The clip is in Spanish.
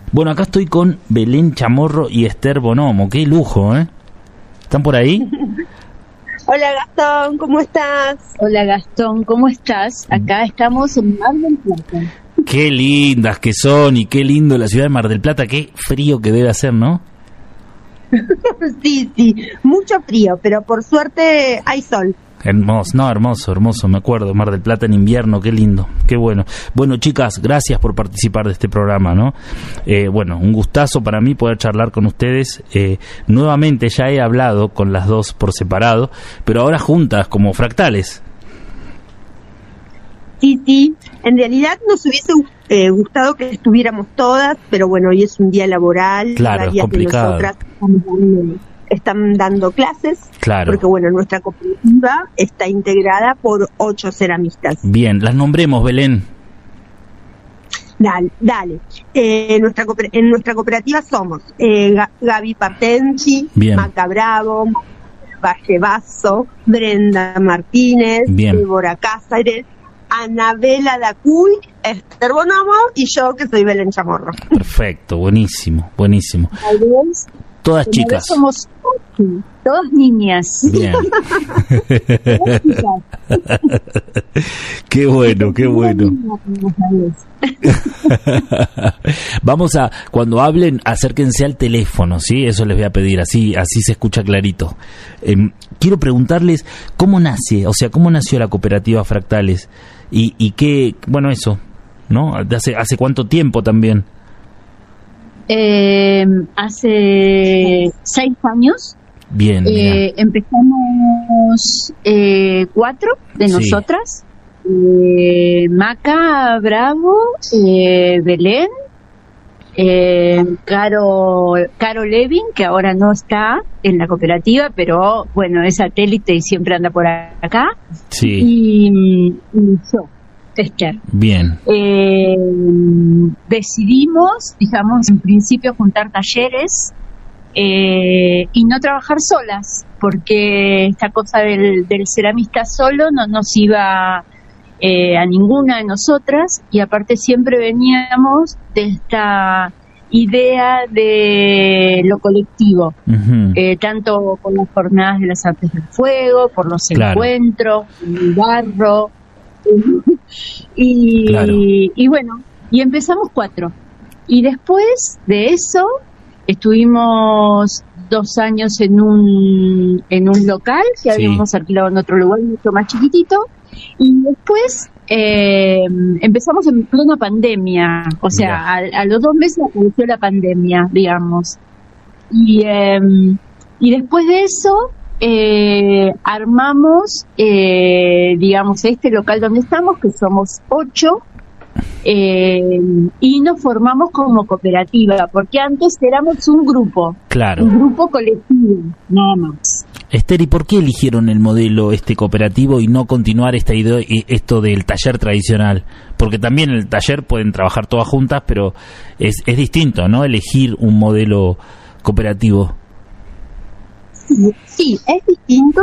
Bueno, acá estoy con Belén Chamorro y Esther Bonomo. Qué lujo, ¿eh? ¿Están por ahí? Hola Gastón, ¿cómo estás? Hola Gastón, ¿cómo estás? Acá estamos en Mar del Plata. Qué lindas que son y qué lindo la ciudad de Mar del Plata. Qué frío que debe hacer, ¿no? Sí, mucho frío, pero por suerte hay sol. Hermoso, me acuerdo, Mar del Plata en invierno, qué lindo, qué bueno. Bueno, chicas, gracias por participar de este programa, ¿no? Bueno, un gustazo para mí poder charlar con ustedes. Nuevamente ya he hablado con las dos por separado, pero ahora juntas, como fractales. Sí, en realidad nos hubiese gustado que estuviéramos todas, pero bueno, hoy es un día laboral, claro, varias es complicado. de nosotras están dando clases, claro. Porque bueno, nuestra cooperativa está integrada por 8 ceramistas. Bien, las nombremos, Belén. Dale. En nuestra cooperativa somos Gaby Patenchi, Maca Bravo, Valle Basso, Brenda Martínez, Débora Cáceres, Anabela Dacuy, Esther Bonomo y yo, que soy Belén Chamorro. Perfecto, buenísimo. Todas chicas. Somos todas niñas. Bien. Qué bueno. Vamos a, cuando hablen, acérquense al teléfono, ¿sí? Eso les voy a pedir, así se escucha clarito. Quiero preguntarles cómo nació la cooperativa Fractales y qué, bueno, eso, ¿no? ¿Hace cuánto tiempo también? Hace 6 años. Bien. Empezamos 4 de nosotras. Maca Bravo, Belén, Caro Levin, que ahora no está en la cooperativa, pero bueno, es satélite y siempre anda por acá. Sí. Y yo, Esther. Bien. Decidimos, digamos, en principio juntar talleres y no trabajar solas, porque esta cosa del ceramista solo no nos iba a ninguna de nosotras, y aparte siempre veníamos de esta idea de lo colectivo, tanto por las jornadas de las artes del fuego, por los encuentros, el barro, y bueno, y empezamos 4, y después de eso estuvimos 2 años en un local que habíamos alquilado en otro lugar mucho más chiquitito, y después empezamos en plena pandemia, o sea, a los 2 meses apareció la pandemia, digamos, y después de eso armamos, digamos, este local donde estamos, que somos 8, y nos formamos como cooperativa, porque antes éramos un grupo, un grupo colectivo, nada más. Esther, ¿y por qué eligieron el modelo cooperativo y no continuar esta idea, esto del taller tradicional? Porque también en el taller pueden trabajar todas juntas, pero es distinto, ¿no? Elegir un modelo cooperativo. Sí, es distinto.